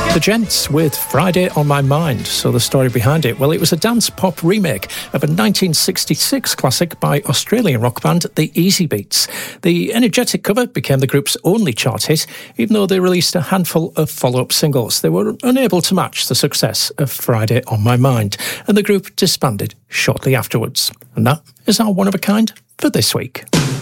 The Gents with Friday on My Mind. So the story behind it, well, it was a dance pop remake of a 1966 classic by Australian rock band The Easy Beats. The energetic cover became the group's only chart hit, even though they released a handful of follow-up singles. They were unable to match the success of Friday on My Mind, and the group disbanded shortly afterwards. And that is our one of a kind for this week.